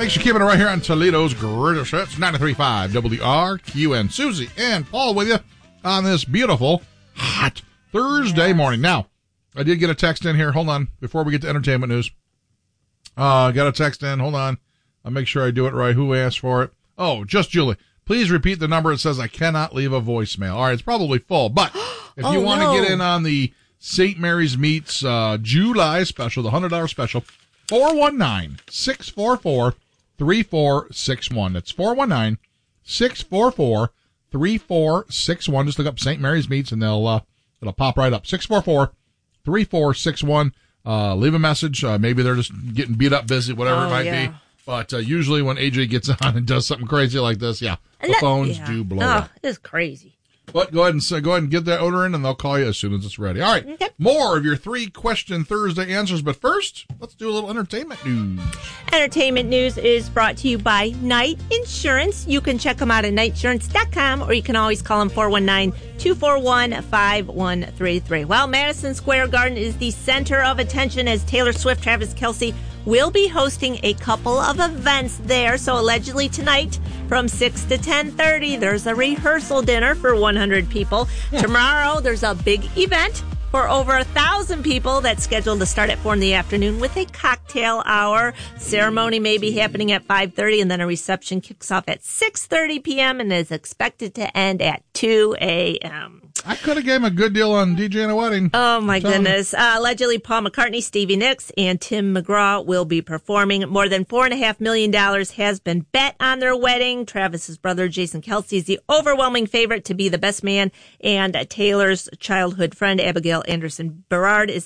Thanks for keeping it right here on Toledo's Greatest Hits, 93.5 WRQN. Susie and Paul with you on this beautiful, hot Thursday morning. Now, I did get a text in here. Hold on. Before we get to entertainment news. Got a text in. Hold on. I'll make sure I do it right. Who asked for it? Oh, just Julie. Please repeat the number. It says I cannot leave a voicemail. All right, it's probably full. But if you want to get in on the St. Mary's Meats July special, the $100 special, 419-644-3461. That's 419-644-3461. Just look up St. Mary's Meats and it'll pop right up. 644-3461. Leave a message. Maybe they're just getting beat up busy, whatever it might be. But usually when AJ gets on and does something crazy like this, the phones do blow up. It's crazy. But go ahead and get that order in, and they'll call you as soon as it's ready. All right, okay. More of your 3-question Thursday answers. But first, let's do a little entertainment news. Entertainment news is brought to you by Knight Insurance. You can check them out at knightinsurance.com, or you can always call them 419-241-5133. Well, Madison Square Garden is the center of attention as Taylor Swift, Travis Kelce will be hosting a couple of events there. So allegedly tonight from 6 to 10:30, there's a rehearsal dinner for 100 people. Tomorrow, there's a big event for over 1,000 people that's scheduled to start at 4 in the afternoon with a cocktail hour. Ceremony may be happening at 5:30, and then a reception kicks off at 6:30 p.m. and is expected to end at 2 a.m. I could have gave him a good deal on DJing a wedding. Oh, my goodness. Allegedly, Paul McCartney, Stevie Nicks, and Tim McGraw will be performing. More than $4.5 million has been bet on their wedding. Travis's brother, Jason Kelce, is the overwhelming favorite to be the best man. And Taylor's childhood friend, Abigail Anderson Berard, is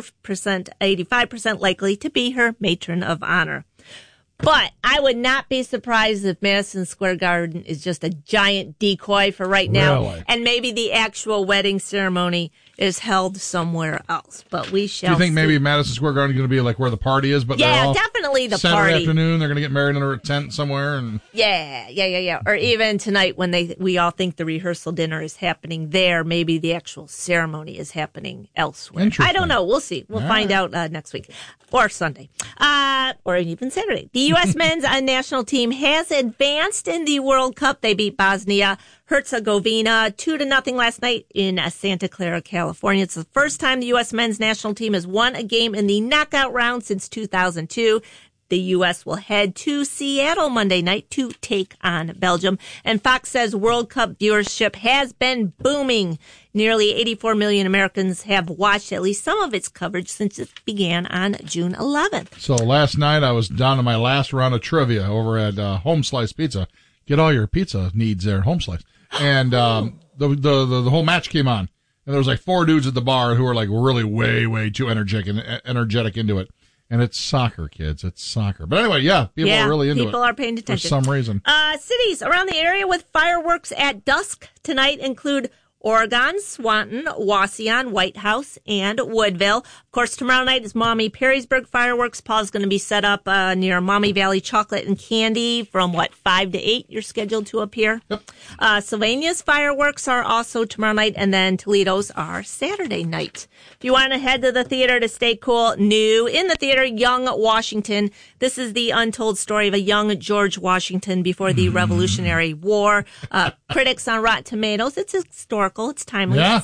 85% likely to be her matron of honor. But I would not be surprised if Madison Square Garden is just a giant decoy for right now. Really? And maybe the actual wedding ceremony is held somewhere else. But we shall see. Do you think maybe Madison Square Garden is going to be like where the party is? But yeah, definitely the Saturday party. afternoon, they're going to get married under a tent somewhere. And Yeah. Or even tonight when we all think the rehearsal dinner is happening there, maybe the actual ceremony is happening elsewhere. I don't know. We'll see. We'll find out next week or Sunday or even Saturday. The U.S. men's national team has advanced in the World Cup. They beat Bosnia Herzegovina 2-0 last night in Santa Clara, California. It's the first time the U.S. men's national team has won a game in the knockout round since 2002. The U.S. will head to Seattle Monday night to take on Belgium. And Fox says World Cup viewership has been booming. Nearly 84 million Americans have watched at least some of its coverage since it began on June 11th. So last night I was down to my last round of trivia over at Home Slice Pizza. Get all your pizza needs there at Home Slice. And the whole match came on. And there was like 4 dudes at the bar who were like really way too energetic into it. And it's soccer, kids. It's soccer. But anyway, people are really into it. People are paying attention. For some reason. Cities around the area with fireworks at dusk tonight include Oregon, Swanton, Wauseon, White House, and Woodville. Of course, tomorrow night is Maumee Perrysburg fireworks. Paul's going to be set up near Maumee Valley Chocolate and Candy from 5 to 8. You're scheduled to appear. Yep. Sylvania's fireworks are also tomorrow night, and then Toledo's are Saturday night. If you want to head to the theater to stay cool, new in the theater, Young Washington. This is the untold story of a young George Washington before the Revolutionary War. Critics on Rotten Tomatoes, it's historical. It's timely. Yeah.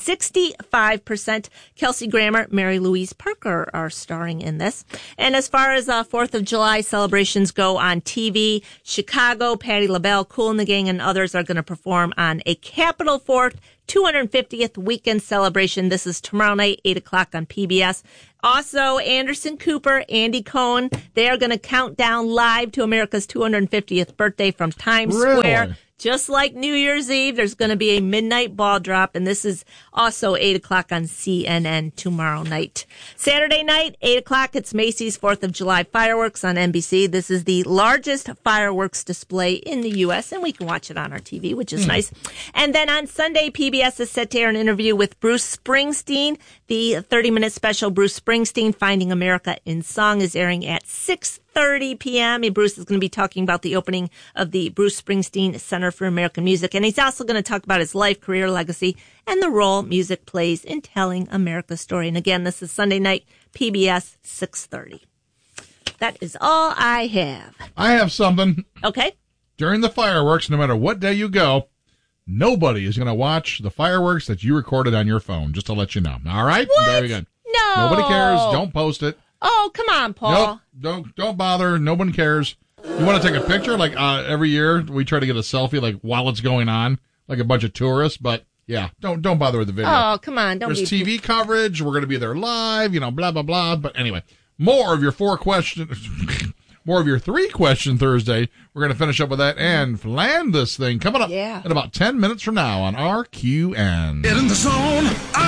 65%. Kelsey Grammer, Mary Louise Parker are starring in this. And as far as 4th of July celebrations go on TV, Chicago, Patti LaBelle, Kool and the Gang, and others are going to perform on a Capitol 4th 250th weekend celebration. This is tomorrow night, 8 o'clock on PBS. Also, Anderson Cooper, Andy Cohen, they are going to count down live to America's 250th birthday from Times Square. Just like New Year's Eve, there's going to be a midnight ball drop, and this is also 8 o'clock on CNN tomorrow night. Saturday night, 8 o'clock, it's Macy's 4th of July fireworks on NBC. This is the largest fireworks display in the U.S., and we can watch it on our TV, which is nice. And then on Sunday, PBS is set to air an interview with Bruce Springsteen. The 30-minute special, Bruce Springsteen, Finding America in Song, is airing at 6:30 p.m. And Bruce is going to be talking about the opening of the Bruce Springsteen Center for American Music. And he's also going to talk about his life, career, legacy, and the role music plays in telling America's story. And again, this is Sunday night, PBS, 6:30. That is all I have. I have something. Okay. During the fireworks, no matter what day you go, nobody is going to watch the fireworks that you recorded on your phone, just to let you know. All right? What? Very good. No. Nobody cares. Don't post it. Oh, come on, Paul. Nope. Don't bother. No one cares. You want to take a picture? Like every year, we try to get a selfie like while it's going on, like a bunch of tourists. But yeah, don't bother with the video. Oh, come on. There's TV coverage. We're going to be there live. Blah blah blah. But anyway, more of your 3 question Thursday. We're going to finish up with that and land this thing coming up in about 10 minutes from now on RQN. Get in the zone,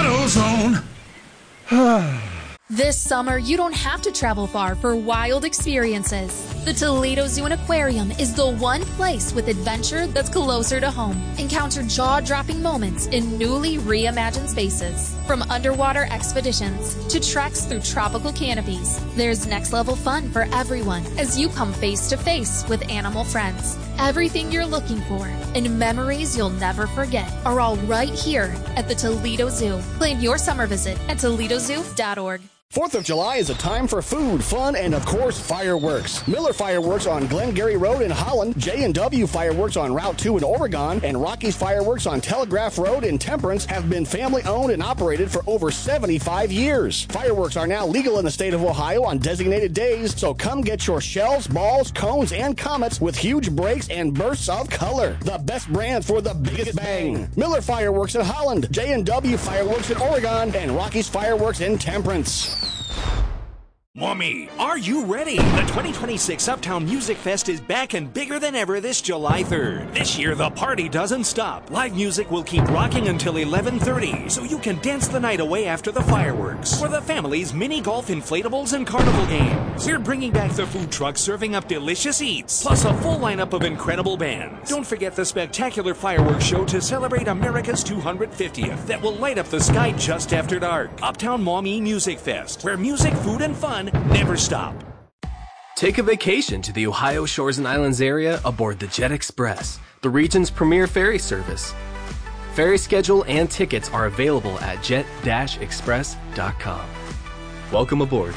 AutoZone. This summer, you don't have to travel far for wild experiences. The Toledo Zoo and Aquarium is the one place with adventure that's closer to home. Encounter jaw-dropping moments in newly reimagined spaces. From underwater expeditions to treks through tropical canopies, there's next-level fun for everyone as you come face-to-face with animal friends. Everything you're looking for and memories you'll never forget are all right here at the Toledo Zoo. Plan your summer visit at ToledoZoo.org. 4th of July is a time for food, fun, and of course, fireworks. Miller Fireworks on Glengarry Road in Holland, J&W Fireworks on Route 2 in Oregon, and Rocky's Fireworks on Telegraph Road in Temperance have been family-owned and operated for over 75 years. Fireworks are now legal in the state of Ohio on designated days, so come get your shells, balls, cones, and comets with huge breaks and bursts of color. The best brand for the biggest bang. Miller Fireworks in Holland, J&W Fireworks in Oregon, and Rocky's Fireworks in Temperance. Mommy, are you ready? The 2026 Uptown Music Fest is back and bigger than ever this July 3rd. This year, the party doesn't stop. Live music will keep rocking until 11:30, so you can dance the night away after the fireworks. For the families, mini golf, inflatables, and carnival games. We're bringing back the food truck serving up delicious eats, plus a full lineup of incredible bands. Don't forget the spectacular fireworks show to celebrate America's 250th that will light up the sky just after dark. Uptown Maumee Music Fest, where music, food, and fun never stop. Take a vacation to the Ohio Shores and Islands area aboard the Jet Express, the region's premier ferry service. Ferry schedule and tickets are available at jet-express.com. Welcome aboard.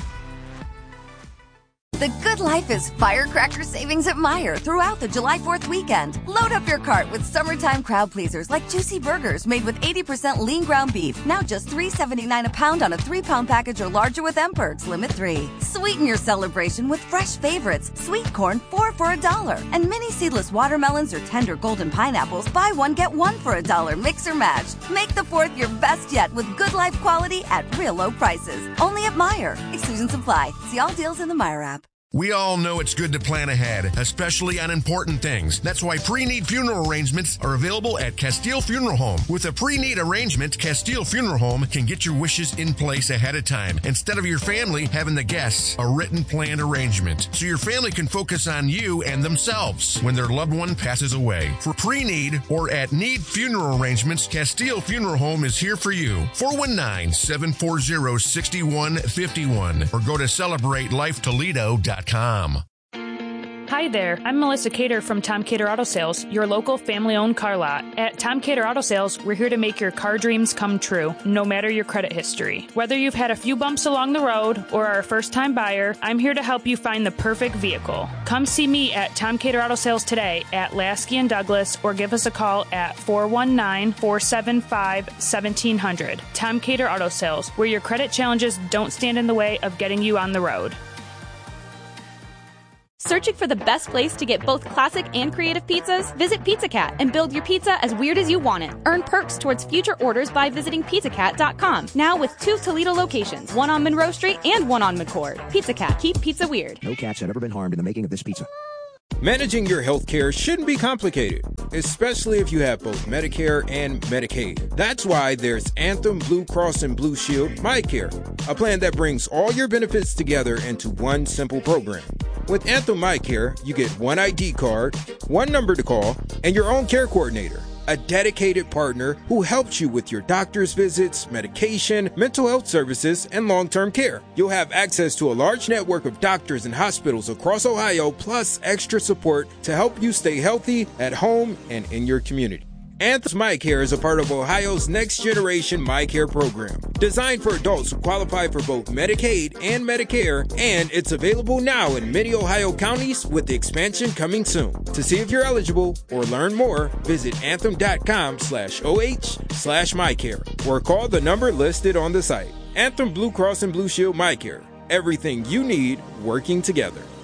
The good life is firecracker savings at Meijer throughout the July 4th weekend. Load up your cart with summertime crowd pleasers like juicy burgers made with 80% lean ground beef, now just $3.79 a pound on a 3-pound package or larger with M-Perks, limit 3. Sweeten your celebration with fresh favorites, sweet corn 4 for $1, and mini seedless watermelons or tender golden pineapples, buy one get one for $1, mix or match. Make the 4th your best yet with good life quality at real low prices. Only at Meijer. Exclusions apply. See all deals in the Meijer app. We all know it's good to plan ahead, especially on important things. That's why pre-need funeral arrangements are available at Castile Funeral Home. With a pre-need arrangement, Castile Funeral Home can get your wishes in place ahead of time, instead of your family having the guests a written planned arrangement, so your family can focus on you and themselves when their loved one passes away. For pre-need or at need funeral arrangements, Castile Funeral Home is here for you. 419-740-6151 or go to CelebrateLifeToledo.com. Hi there, I'm Melissa Cater from Tom Cater Auto Sales, your local family-owned car lot. At Tom Cater Auto Sales, we're here to make your car dreams come true, no matter your credit history. Whether you've had a few bumps along the road or are a first-time buyer, I'm here to help you find the perfect vehicle. Come see me at Tom Cater Auto Sales today at Lasky and Douglas or give us a call at 419-475-1700. Tom Cater Auto Sales, where your credit challenges don't stand in the way of getting you on the road. Searching for the best place to get both classic and creative pizzas? Visit Pizza Cat and build your pizza as weird as you want it. Earn perks towards future orders by visiting pizzacat.com. Now with 2 Toledo locations, one on Monroe Street and one on McCord. Pizza Cat, keep pizza weird. No cats have ever been harmed in the making of this pizza. Managing your health care shouldn't be complicated, especially if you have both Medicare and Medicaid. That's why there's Anthem Blue Cross and Blue Shield MyCare, a plan that brings all your benefits together into one simple program. With Anthem MyCare, you get one ID card, one number to call, and your own care coordinator, a dedicated partner who helps you with your doctor's visits, medication, mental health services, and long-term care. You'll have access to a large network of doctors and hospitals across Ohio, plus extra support to help you stay healthy at home and in your community. Anthem MyCare is a part of Ohio's Next Generation MyCare program, designed for adults who qualify for both Medicaid and Medicare, and it's available now in many Ohio counties with the expansion coming soon. To see if you're eligible or learn more, visit anthem.com/OH/MyCare or call the number listed on the site. Anthem Blue Cross and Blue Shield MyCare. Everything you need working together.